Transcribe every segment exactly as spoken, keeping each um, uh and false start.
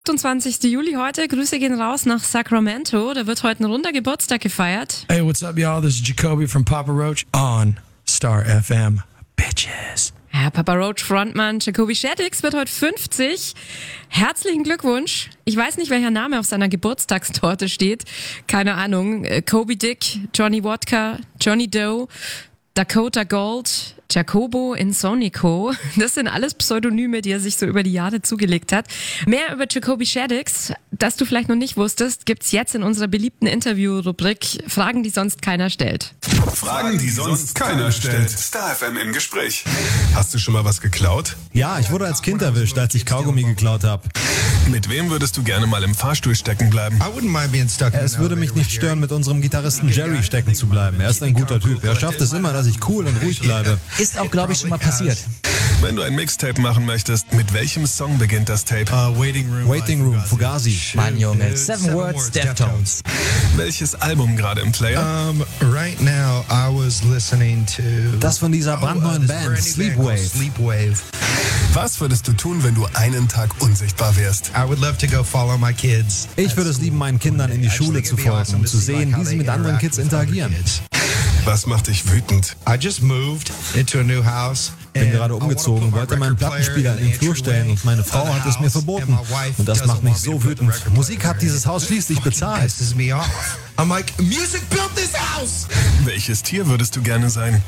achtundzwanzigster Juli heute. Grüße gehen raus nach Sacramento. Da wird heute ein runder Geburtstag gefeiert. Hey, what's up, y'all? This is Jacoby from Papa Roach on Star F M. Bitches. Ja, Papa Roach Frontmann Jacoby Shaddix wird heute fünfzig. Herzlichen Glückwunsch. Ich weiß nicht, welcher Name auf seiner Geburtstagstorte steht. Keine Ahnung. Kobe Dick, Johnny Wodka, Johnny Doe, Dakota Gold, Jacobo Insonico. Das sind alles Pseudonyme, die er sich so über die Jahre zugelegt hat. Mehr über Jacoby Shaddix, das du vielleicht noch nicht wusstest, gibt's jetzt in unserer beliebten Interview-Rubrik Fragen, die sonst keiner stellt. Fragen, die sonst keiner stellt. Star F M im Gespräch. Hast du schon mal was geklaut? Ja, ich wurde als Kind erwischt, als ich Kaugummi geklaut habe. Mit wem würdest du gerne mal im Fahrstuhl stecken bleiben? Es würde mich nicht stören, mit unserem Gitarristen Jerry stecken zu bleiben. Er ist ein guter Typ. Er schafft es immer, dass ich cool und ruhig bleibe. Ist auch, glaube ich, schon mal passiert. Wenn du ein Mixtape machen möchtest, mit welchem Song beginnt das Tape? Uh, Waiting Room, Waiting Room, Fugazi. Mann, Junge, Seven Words, Deftones. Welches Album gerade im Player? Um, right now I was listening to... Das von dieser brandneuen Band, Sleepwave. Sleepwave. Was würdest du tun, wenn du einen Tag unsichtbar wärst? I would love to go follow my kids. Ich würde es lieben, meinen Kindern in die Schule zu folgen, um zu sehen, wie sie mit anderen Kids interagieren. Was macht dich wütend? I just moved into a new house. Bin gerade umgezogen, wollte meinen Plattenspieler in den Flur stellen und meine Frau hat es mir verboten. Und das macht mich so wütend. Musik hat dieses Haus schließlich bezahlt. I'm like, music built this house! Welches Tier würdest du gerne sein?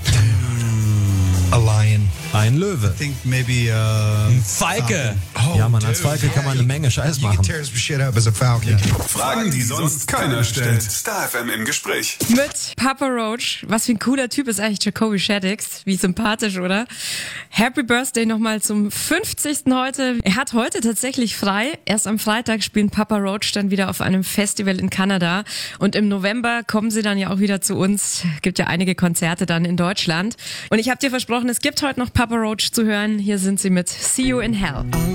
A lion. Ein Löwe. I think maybe uh, Ein Falke. Oh, Ja, man, als Falke kann man eine Menge Scheiß you can machen. tear some shit up as a falcon. Fragen, die sonst keiner stellt. Star F M im Gespräch. Mit Papa Roach. Was für ein cooler Typ ist eigentlich Jacoby Shaddix. Wie sympathisch, oder? Happy Birthday nochmal zum fünfzigsten heute. Er hat heute tatsächlich frei. Erst am Freitag spielen Papa Roach dann wieder auf einem Festival in Kanada. Und im November kommen sie dann ja auch wieder zu uns. Gibt ja einige Konzerte dann in Deutschland. Und ich habe dir versprochen, es gibt heute noch Papa Roach zu hören. Hier sind sie mit See You in Hell.